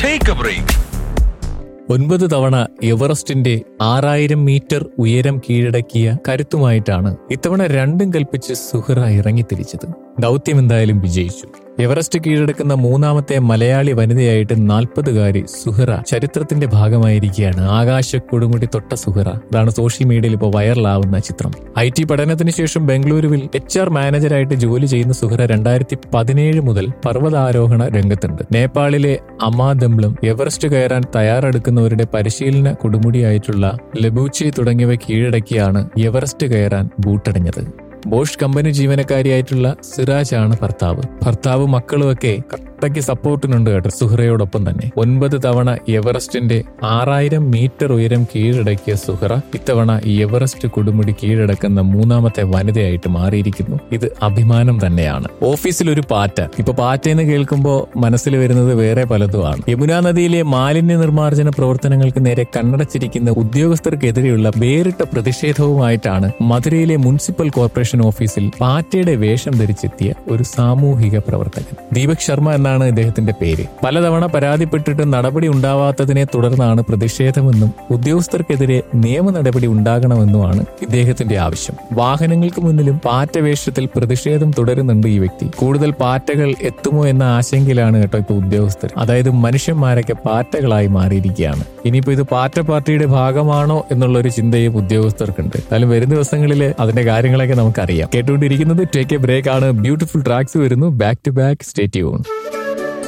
Take A break. 9 തവണ എവറസ്റ്റിന്റെ 6000 metre ഉയരം കീഴടക്കിയ കരുത്തുമായിട്ടാണ് ഇത്തവണ രണ്ടും കൽപ്പിച്ച് സുഹറ ഇറങ്ങിത്തിരിച്ചത്. ദൗത്യം എന്തായാലും വിജയിച്ചു. എവറസ്റ്റ് കീഴടക്കുന്ന മൂന്നാമത്തെ മലയാളി വനിതയായിട്ട് 40-കാരി സുഹറ ചരിത്രത്തിന്റെ ഭാഗമായിരിക്കുകയാണ്. ആകാശ കൊടുമുടി തൊട്ട സുഹറ. ഇതാണ് സോഷ്യൽ മീഡിയയിൽ ഇപ്പോൾ വൈറലാവുന്ന ചിത്രം. IT പഠനത്തിന് ശേഷം ബംഗളൂരുവിൽ HR മാനേജരായിട്ട് ജോലി ചെയ്യുന്ന സുഹറ 2017 മുതൽ പർവ്വതാരോഹണ രംഗത്തുണ്ട്. നേപ്പാളിലെ അമാദംബ്ലം എവറസ്റ്റ് കയറാൻ തയ്യാറെടുക്കുന്നവരുടെ പരിശീലന കൊടുമുടിയായിട്ടുള്ള ലബൂച്ചി തുടങ്ങിയവ കീഴടക്കിയാണ് എവറസ്റ്റ് കയറാൻ ബൂട്ടടഞ്ഞത്. ബോഷ് കമ്പനി ജീവനക്കാരിയായിട്ടുള്ള സിറാജ് ആണ് ഭർത്താവ് മക്കളുമൊക്കെ കട്ടയ്ക്ക് സപ്പോർട്ടിനുണ്ട് കേട്ടോ സുഹറയോടൊപ്പം തന്നെ. 9 തവണ എവറസ്റ്റിന്റെ 6000 മീറ്റർ ഉയരം കീഴടക്കിയ സുഹറ ഇത്തവണ എവറസ്റ്റ് കൊടുമുടി കീഴടക്കുന്ന മൂന്നാമത്തെ വനിതയായിട്ട് മാറിയിരിക്കുന്നു. ഇത് അഭിമാനം തന്നെയാണ്. ഓഫീസിൽ ഒരു പാറ്റ. ഇപ്പൊ പാറ്റയെന്ന് കേൾക്കുമ്പോൾ മനസ്സിൽ വരുന്നത് വേറെ പലതുമാണ്. യമുനാ നദിയിലെ മാലിന്യ നിർമ്മാർജ്ജന പ്രവർത്തനങ്ങൾക്ക് നേരെ കണ്ണടച്ചിരിക്കുന്ന ഉദ്യോഗസ്ഥർക്കെതിരെയുള്ള വേറിട്ട പ്രതിഷേധവുമായിട്ടാണ് മധുരയിലെ മുനിസിപ്പൽ കോർപ്പറേഷൻ ഓഫീസിൽ പാറ്റയുടെ വേഷം ധരിച്ചെത്തിയ ഒരു സാമൂഹിക പ്രവർത്തകൻ. ദീപക് ശർമ്മ എന്നാണ് ഇദ്ദേഹത്തിന്റെ പേര്. പലതവണ പരാതിപ്പെട്ടിട്ട് നടപടി ഉണ്ടാവാത്തതിനെ തുടർന്നാണ് പ്രതിഷേധമെന്നും ഉദ്യോഗസ്ഥർക്കെതിരെ നിയമ നടപടി ഉണ്ടാകണമെന്നുമാണ് ഇദ്ദേഹത്തിന്റെ ആവശ്യം. വാഹനങ്ങൾക്ക് മുന്നിലും പാറ്റ വേഷത്തിൽ പ്രതിഷേധം തുടരുന്നുണ്ട് ഈ വ്യക്തി. കൂടുതൽ പാറ്റകൾ എത്തുമോ എന്ന ആശങ്കയിലാണ് കേട്ടോ ഇപ്പൊ ഉദ്യോഗസ്ഥർ. അതായത് മനുഷ്യന്മാരൊക്കെ പാറ്റകളായി മാറിയിരിക്കുകയാണ്. ഇനിയിപ്പോ ഇത് പാറ്റ പാർട്ടിയുടെ ഭാഗമാണോ എന്നുള്ള ഒരു ചിന്തയും ഉദ്യോഗസ്ഥർക്കുണ്ട്. എന്നാലും വരും ദിവസങ്ങളിൽ അതിന്റെ കാര്യങ്ങളൊക്കെ നമുക്കറിയാം. കേട്ടുകൊണ്ടിരിക്കുന്നത് ടേക്ക് എ ബ്രേക്ക് ആണ്. ബ്യൂട്ടിഫുൾ ട്രാക്സ് വരുന്നു. Back to back, stay tune.